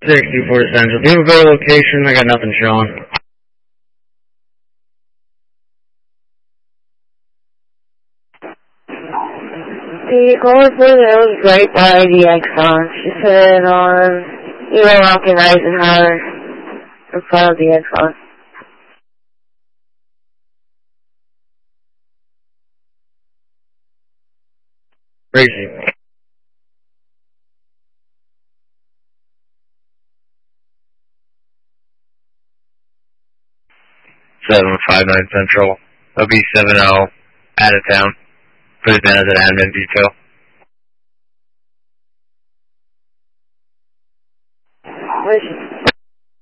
64 Central. Do you have a better location? I got nothing showing. The caller said it was right by the Exxon. She said on Rock and Eisenhower in front of the Exxon. Crazy. 759 Central. OB70 out of town. Put it down as an admin detail. Where's